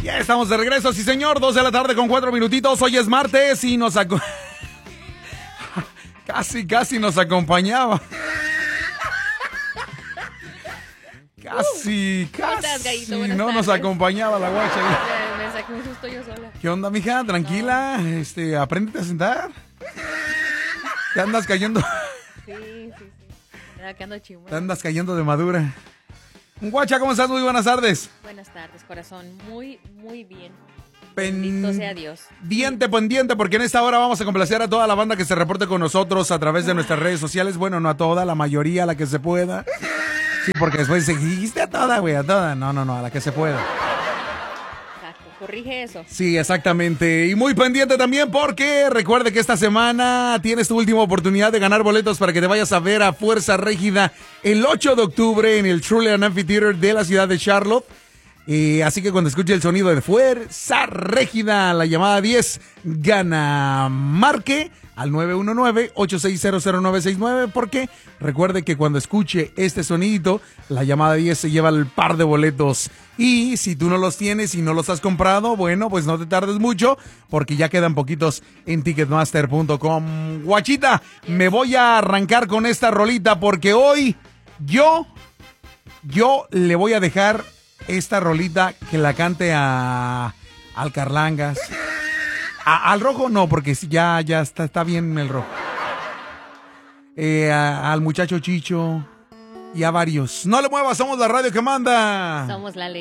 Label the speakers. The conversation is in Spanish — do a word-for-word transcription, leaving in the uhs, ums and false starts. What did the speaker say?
Speaker 1: Ya estamos de regreso, sí señor, dos de la tarde con cuatro minutitos. Hoy es martes y nos aco- casi, casi nos acompañaba. Casi,
Speaker 2: ¿Cómo estás,
Speaker 1: casi
Speaker 2: Gallito? Buenas
Speaker 1: no nos
Speaker 2: tardes.
Speaker 1: acompañaba la guacha.
Speaker 2: Me, me saqué un susto yo sola.
Speaker 1: ¿Qué onda, mija? Tranquila, este, apréndete a sentar. Te andas cayendo,
Speaker 2: Sí, sí, sí. Mira que ando chimo.
Speaker 1: te andas cayendo de madura. Guacha, ¿cómo estás? Muy buenas tardes.
Speaker 2: Buenas tardes, corazón. Muy, muy bien.
Speaker 1: Pen-
Speaker 2: Bendito sea Dios.
Speaker 1: Diente pendiente, porque en esta hora vamos a complacer a toda la banda que se reporte con nosotros a través de nuestras redes sociales. Bueno, no a toda, la mayoría, a la que se pueda. Sí, porque después dijiste a toda, güey, a toda. No, no, no, a la que se pueda.
Speaker 2: Exacto, corrige eso.
Speaker 1: Sí, exactamente. Y muy pendiente también porque recuerde que esta semana tienes tu última oportunidad de ganar boletos para que te vayas a ver a Fuerza Régida el ocho de octubre en el Trulian Amphitheater de la ciudad de Charlotte. Eh, así que cuando escuche el sonido de Fuerza Régida, la llamada diez, gana, marque al nueve uno nueve, ocho seis cero, cero nueve seis nueve, porque recuerde que cuando escuche este sonidito, la llamada diez se lleva el par de boletos. Y si tú no los tienes y no los has comprado, bueno, pues no te tardes mucho, porque ya quedan poquitos en ticketmaster punto com. Guachita, me voy a arrancar con esta rolita, porque hoy yo, yo le voy a dejar esta rolita que la cante a al Carlangas. A- al rojo no, porque sí, ya, ya está, está bien el rojo. Eh, a- al muchacho Chicho y a varios. No le muevas, somos la radio que manda.
Speaker 2: Somos la ley.